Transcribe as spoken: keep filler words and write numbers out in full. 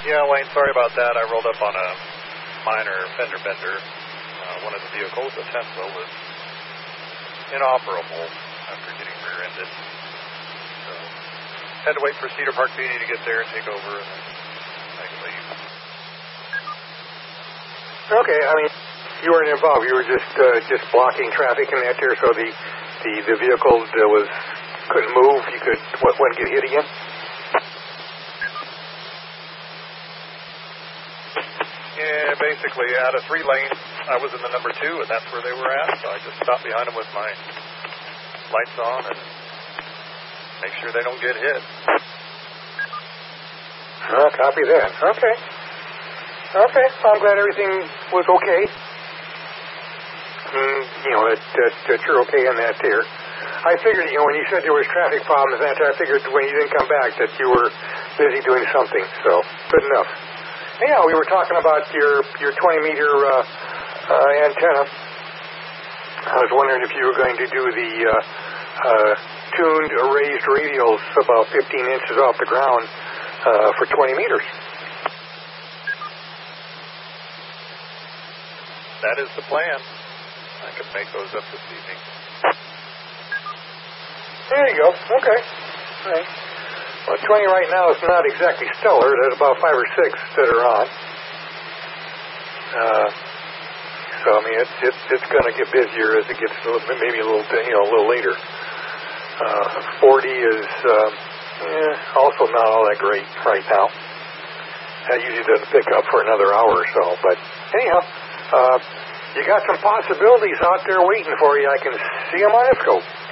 Yeah, Wayne, sorry about that. I rolled up on a minor fender bender. Uh, one of the vehicles, the Tesla, was inoperable after getting rear-ended. So, had to wait for Cedar Park P D to get there and take over, and then I could leave. Okay, I mean, you weren't involved. You were just uh, just blocking traffic in that there, so the the, the vehicle that was couldn't move. You could what wouldn't get hit again. Yeah, basically, out of three lanes, I was in the number two, and that's where they were at. So I just stopped behind them with my lights on and make sure they don't get hit. Oh, copy that. Okay. Okay. I'm glad everything was okay. Mm, you know, that, that, that you're okay on that there. I figured, you know, when you said there was traffic problems that I figured when you didn't come back that you were busy doing something. So, good enough. Yeah, we were talking about your your twenty meter uh, uh, antenna. I was wondering if you were going to do the uh, uh, tuned raised radials about fifteen inches off the ground uh, for twenty meters. That is the plan. I could make those up this evening. There you go. Okay. All right. Well, twenty right now is not exactly stellar. There's about five or six that are on. Uh, so I mean, it's it's it's going to get busier as it gets a little, maybe a little you know a little later. Uh, forty is um, eh, also not all that great right now. That usually doesn't pick up for another hour or so. But anyhow, uh, you got some possibilities out there waiting for you. I can see them on the scope.